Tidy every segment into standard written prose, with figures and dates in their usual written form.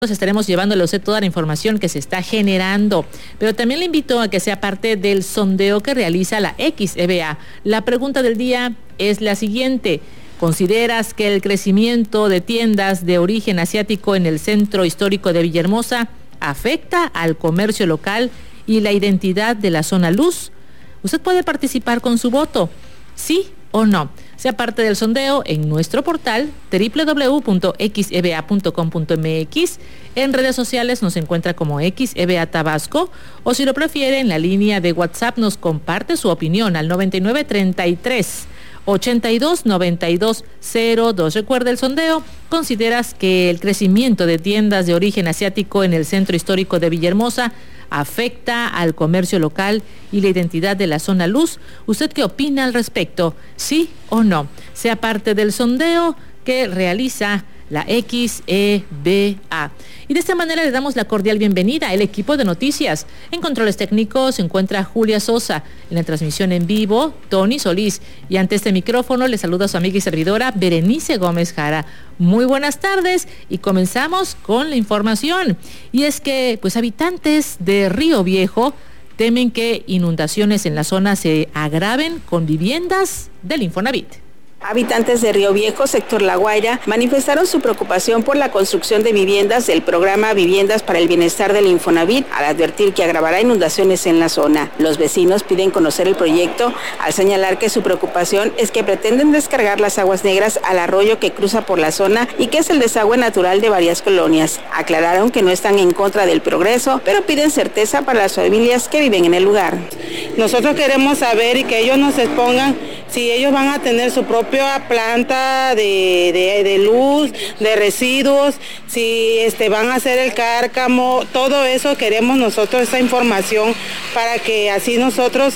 Estaremos llevándole a usted toda la información que se está generando, pero también le invito a que sea parte del sondeo que realiza la XEBA. La pregunta del día es la siguiente: ¿consideras que el crecimiento de tiendas de origen asiático en el centro histórico de Villahermosa afecta al comercio local y la identidad de la zona luz? Usted puede participar con su voto, sí o no. Sea parte del sondeo en nuestro portal www.xeba.com.mx. En redes sociales nos encuentra como XEBA Tabasco, o si lo prefiere en la línea de WhatsApp nos comparte su opinión al 9933 829202. Recuerda el sondeo: ¿consideras que el crecimiento de tiendas de origen asiático en el centro histórico de Villahermosa afecta al comercio local y la identidad de la zona luz? ¿Usted qué opina al respecto? ¿Sí o no? Sea parte del sondeo que realiza la XEBA. Y de esta manera le damos la cordial bienvenida al equipo de noticias. En controles técnicos se encuentra Julia Sosa, en la transmisión en vivo Tony Solís, y ante este micrófono le saluda a su amiga y servidora Berenice Gómez Jara. Muy buenas tardes y comenzamos con la información. Y es que habitantes de Río Viejo temen que inundaciones en la zona se agraven con viviendas del Infonavit. Habitantes de Río Viejo, sector La Guaira, manifestaron su preocupación por la construcción de viviendas del programa Viviendas para el Bienestar del Infonavit, al advertir que agravará inundaciones en la zona. Los vecinos piden conocer el proyecto, al señalar que su preocupación es que pretenden descargar las aguas negras al arroyo que cruza por la zona y que es el desagüe natural de varias colonias. Aclararon que no están en contra del progreso, pero piden certeza para las familias que viven en el lugar. Nosotros queremos saber y que ellos nos expongan si ellos van a tener su propia planta de luz, de residuos, si van a hacer el cárcamo, todo eso queremos nosotros, esa información, para que así nosotros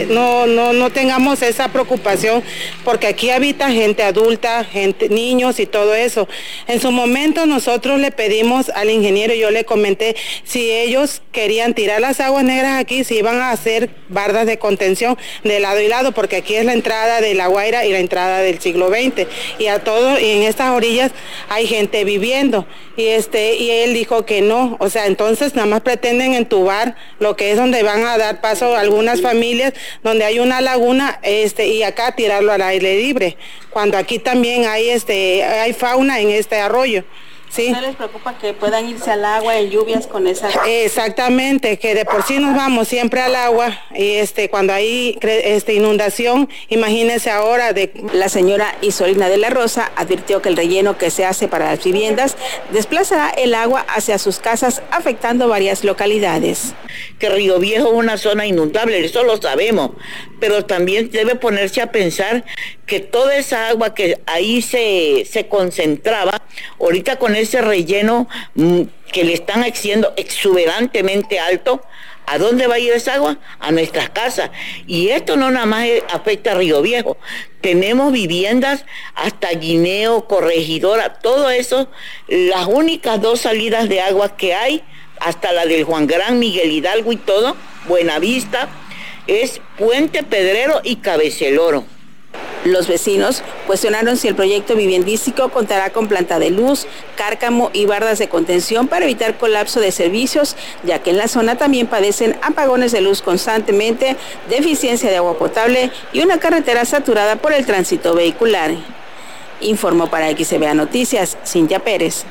no tengamos esa preocupación, porque aquí habita gente adulta, niños y todo eso. En su momento nosotros le pedimos al ingeniero, yo le comenté si ellos querían tirar las aguas negras aquí, si iban a hacer bardas de contención de lado y lado, porque aquí es la entrada de La Guaira y la entrada del siglo XX, y en estas orillas hay gente viviendo, y él dijo que no, o sea, entonces nada más pretenden entubar lo que es donde van a dar paso a algunas familias, donde hay una laguna, y acá tirarlo al aire libre, cuando aquí también hay fauna en este arroyo. ¿Sí? ¿No les preocupa que puedan irse al agua en lluvias con esa? Exactamente, que de por sí nos vamos siempre al agua, y cuando hay inundación, imagínense ahora. La señora Isolina de la Rosa advirtió que el relleno que se hace para las viviendas desplazará el agua hacia sus casas, afectando varias localidades. Que Río Viejo es una zona inundable, eso lo sabemos, pero también debe ponerse a pensar que toda esa agua que ahí se concentraba, ahorita con ese relleno que le están haciendo exuberantemente alto, ¿a dónde va a ir esa agua? A nuestras casas. Y esto no nada más afecta a Río Viejo. Tenemos viviendas hasta Guineo, Corregidora, todo eso, las únicas dos salidas de agua que hay, hasta la del Juan Gran, Miguel Hidalgo y todo, Buenavista, es Puente Pedrero y Cabeceloro. Los vecinos cuestionaron si el proyecto viviendístico contará con planta de luz, cárcamo y bardas de contención para evitar colapso de servicios, ya que en la zona también padecen apagones de luz constantemente, deficiencia de agua potable y una carretera saturada por el tránsito vehicular. Informó para XEBA Noticias, Cintia Pérez.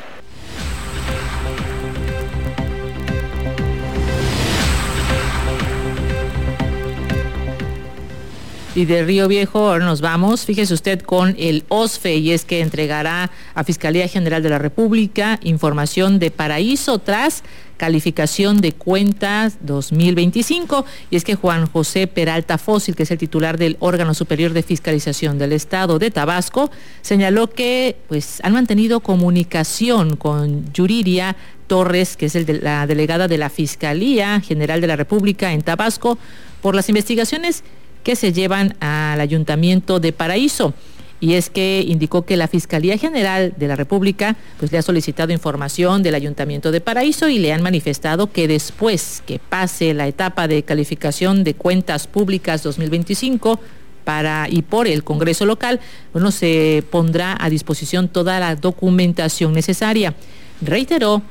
Y de Río Viejo ahora nos vamos, fíjese usted, con el OSFE, y es que entregará a Fiscalía General de la República información de Paraíso tras calificación de cuentas 2025, y es que Juan José Peralta Fósil, que es el titular del órgano superior de fiscalización del Estado de Tabasco, señaló que han mantenido comunicación con Yuriria Torres, que es la delegada de la Fiscalía General de la República en Tabasco, por las investigaciones que se llevan al Ayuntamiento de Paraíso. Y es que indicó que la Fiscalía General de la República le ha solicitado información del Ayuntamiento de Paraíso y le han manifestado que después que pase la etapa de calificación de cuentas públicas 2025 y por el Congreso local, se pondrá a disposición toda la documentación necesaria. Reiteró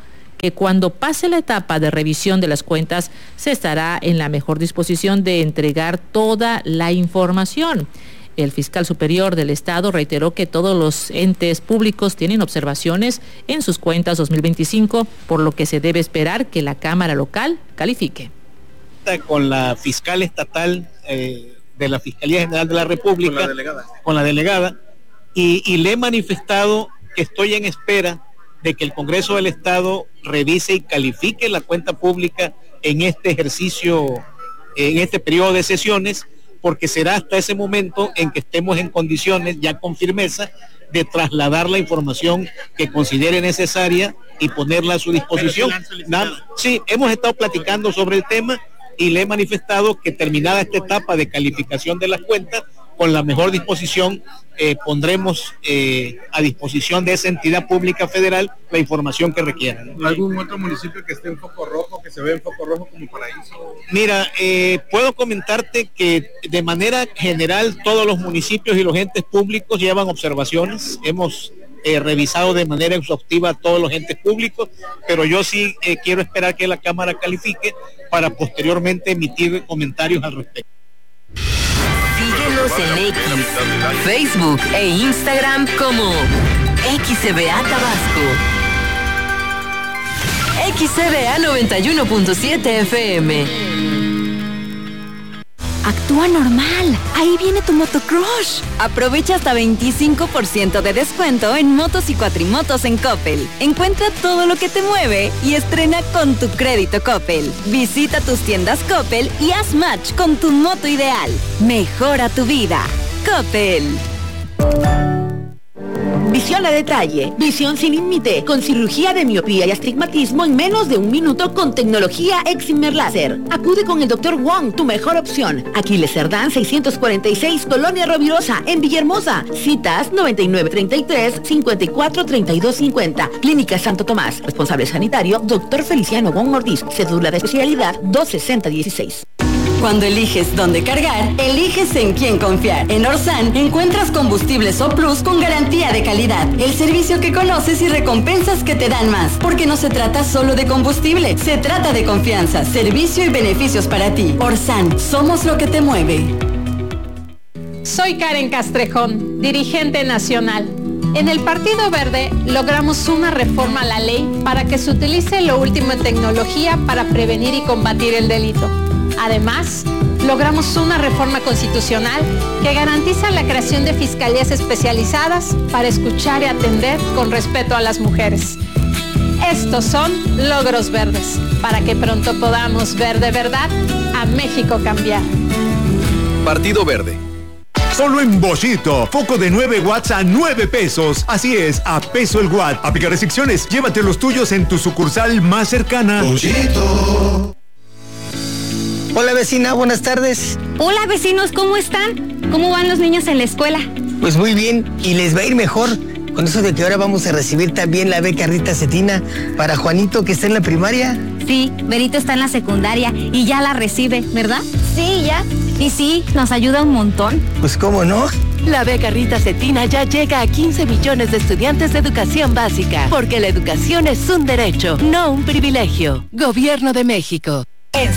que cuando pase la etapa de revisión de las cuentas se estará en la mejor disposición de entregar toda la información. El fiscal superior del Estado reiteró que todos los entes públicos tienen observaciones en sus cuentas 2025, por lo que se debe esperar que la Cámara local califique. Con la fiscal estatal de la Fiscalía General de la República, con la delegada, y le he manifestado que estoy en espera de que el Congreso del Estado revise y califique la cuenta pública en este ejercicio, en este periodo de sesiones, porque será hasta ese momento en que estemos en condiciones, ya con firmeza, de trasladar la información que considere necesaria y ponerla a su disposición. Sí, hemos estado platicando sobre el tema y le he manifestado que terminada esta etapa de calificación de las cuentas, con la mejor disposición pondremos a disposición de esa entidad pública federal la información que requiera. ¿Algún otro municipio que esté en foco rojo, que se ve en foco rojo como Paraíso? Mira, puedo comentarte que de manera general todos los municipios y los entes públicos llevan observaciones. Hemos revisado de manera exhaustiva a todos los entes públicos, pero yo sí quiero esperar que la Cámara califique para posteriormente emitir comentarios al respecto. Síguenos en X, Facebook e Instagram como XCBA Tabasco. XCBA 91.7 FM. Actúa normal. Ahí viene tu motocrush. Aprovecha hasta 25% de descuento en motos y cuatrimotos en Coppel. Encuentra todo lo que te mueve y estrena con tu crédito Coppel. Visita tus tiendas Coppel y haz match con tu moto ideal. Mejora tu vida. Coppel. Visión a detalle, visión sin límite, con cirugía de miopía y astigmatismo en menos de 1 minuto con tecnología Excimer Láser. Acude con el Dr. Wong, tu mejor opción. Aquiles Cerdán 646, Colonia Rovirosa, en Villahermosa. Citas 9933-543250. Clínica Santo Tomás. Responsable sanitario, Dr. Feliciano Wong Ortiz. Cédula de especialidad 26016. Cuando eliges dónde cargar, eliges en quién confiar. En Orsan encuentras combustibles O Plus con garantía de calidad. El servicio que conoces y recompensas que te dan más. Porque no se trata solo de combustible, se trata de confianza, servicio y beneficios para ti. Orsan, somos lo que te mueve. Soy Karen Castrejón, dirigente nacional. En el Partido Verde logramos una reforma a la ley para que se utilice lo último en tecnología para prevenir y combatir el delito. Además, logramos una reforma constitucional que garantiza la creación de fiscalías especializadas para escuchar y atender con respeto a las mujeres. Estos son logros verdes, para que pronto podamos ver de verdad a México cambiar. Partido Verde. Solo en Boschito, foco de 9 watts a 9 pesos. Así es, a peso el watt. Aplica restricciones, llévate los tuyos en tu sucursal más cercana. Boschito. Hola vecina, buenas tardes. Hola vecinos, ¿cómo están? ¿Cómo van los niños en la escuela? Pues muy bien, y les va a ir mejor. Con eso de que ahora vamos a recibir también la beca Rita Cetina para Juanito, que está en la primaria. Sí, Benito está en la secundaria y ya la recibe, ¿verdad? Sí, ya. Y sí, nos ayuda un montón. Pues cómo no. La beca Rita Cetina ya llega a 15 millones de estudiantes de educación básica, porque la educación es un derecho, no un privilegio. Gobierno de México.